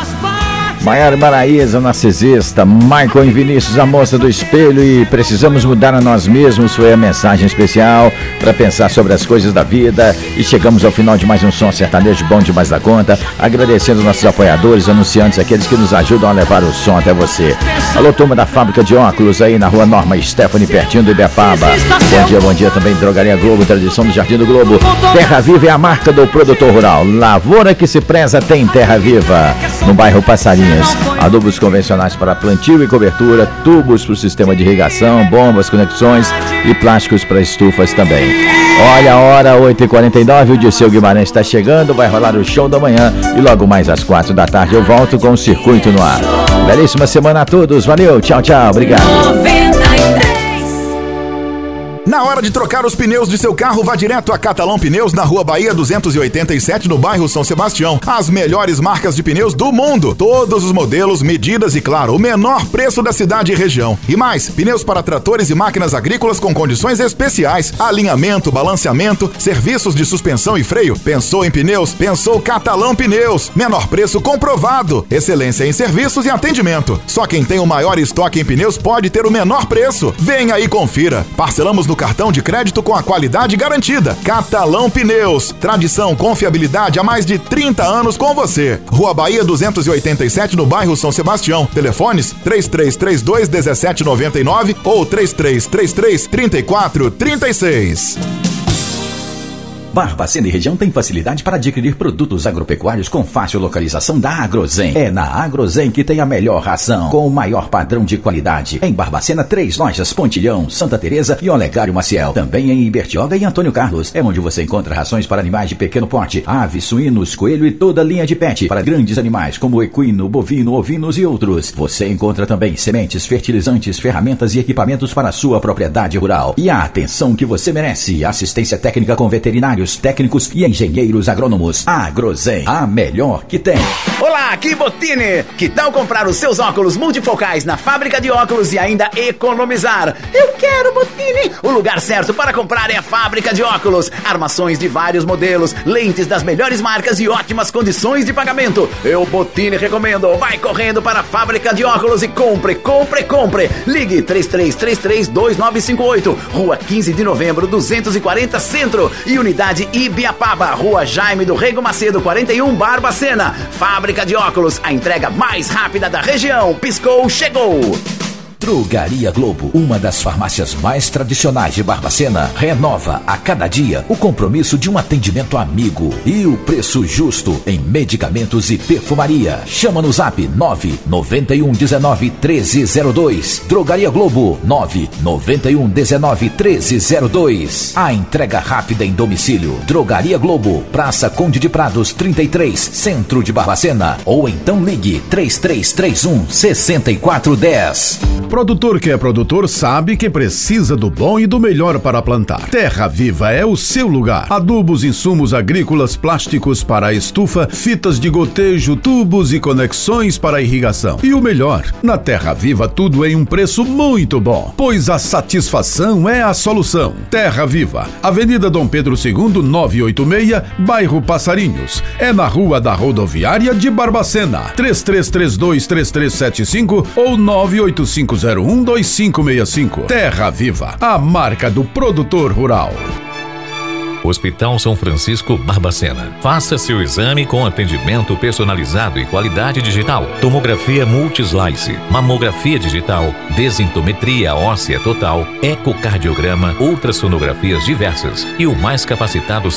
Maiara Maraíza, narcisista, Michael e Vinícius, a moça do espelho e precisamos mudar a nós mesmos, foi a mensagem especial para pensar sobre as coisas da vida. E chegamos ao final de mais um Som Sertanejo bom demais da conta, agradecendo os nossos apoiadores, anunciantes, aqueles que nos ajudam a levar o som até você. Alô, turma da Fábrica de Óculos aí na Rua Norma Stephanie, pertinho do Ibiapaba. Bom dia também, Drogaria Globo, tradição do Jardim do Globo. Terra Viva é a marca do produtor rural, lavoura que se preza tem Terra Viva, no bairro Passarinho. Adubos convencionais para plantio e cobertura, tubos para o sistema de irrigação, bombas, conexões e plásticos para estufas também. Olha a hora, 8h49, o Dirceu Guimarães está chegando, vai rolar o show da manhã e logo mais às 4 da tarde eu volto com o Circuito no Ar. Belíssima semana a todos, valeu, tchau, obrigado. Na hora de trocar os pneus de seu carro, vá direto a Catalão Pneus, na Rua Bahia 287, no bairro São Sebastião. As melhores marcas de pneus do mundo. Todos os modelos, medidas e, claro, o menor preço da cidade e região. E mais, pneus para tratores e máquinas agrícolas com condições especiais. Alinhamento, balanceamento, serviços de suspensão e freio. Pensou em pneus? Pensou Catalão Pneus. Menor preço comprovado. Excelência em serviços e atendimento. Só quem tem o maior estoque em pneus pode ter o menor preço. Venha e confira. Parcelamos no cartão de crédito com a qualidade garantida. Catalão Pneus, tradição, confiabilidade há mais de 30 anos com você. Rua Bahia 287, no bairro São Sebastião. Telefones 3332-1799 ou 3333-3436. Barbacena e região tem facilidade para adquirir produtos agropecuários com fácil localização da Agrozen. É na Agrozen que tem a melhor ração, com o maior padrão de qualidade. Em Barbacena, 3 lojas, Pontilhão, Santa Teresa e Olegário Maciel. Também em Ibertioga e Antônio Carlos. É onde você encontra rações para animais de pequeno porte, aves, suínos, coelho e toda a linha de pet. Para grandes animais como equino, bovino, ovinos e outros. Você encontra também sementes, fertilizantes, ferramentas e equipamentos para a sua propriedade rural. E a atenção que você merece. Assistência técnica com veterinários, técnicos e engenheiros agrônomos. Agrozen, a melhor que tem. Olá, aqui Bottini. Que tal comprar os seus óculos multifocais na Fábrica de Óculos e ainda economizar? Eu quero Bottini. O lugar certo para comprar é a Fábrica de Óculos. Armações de vários modelos, lentes das melhores marcas e ótimas condições de pagamento. Eu, Bottini, recomendo. Vai correndo para a Fábrica de Óculos e compre. Ligue 3333-2958. Rua 15 de Novembro, 240 Centro. E unidade Ibiapaba, Rua Jaime do Rego Macedo, 41, Barbacena. Fábrica de Óculos, a entrega mais rápida da região. Piscou, chegou. Drogaria Globo, uma das farmácias mais tradicionais de Barbacena, renova a cada dia o compromisso de um atendimento amigo e o preço justo em medicamentos e perfumaria. Chama no zap 991191302. Drogaria Globo 991191302. A entrega rápida em domicílio. Drogaria Globo, Praça Conde de Prados 33, Centro de Barbacena. Ou então ligue 3331-6410. Produtor que é produtor sabe que precisa do bom e do melhor para plantar. Terra Viva é o seu lugar. Adubos, insumos agrícolas, plásticos para a estufa, fitas de gotejo, tubos e conexões para a irrigação. E o melhor, na Terra Viva tudo em um preço muito bom, pois a satisfação é a solução. Terra Viva, Avenida Dom Pedro II, 986, bairro Passarinhos. É na Rua da Rodoviária de Barbacena. 3332-3375 ou 985012565. Terra Viva, a marca do produtor rural. Hospital São Francisco Barbacena. Faça seu exame com atendimento personalizado e qualidade digital. Tomografia multislice, mamografia digital, densitometria óssea total, ecocardiograma, ultrassonografias diversas e o mais capacitado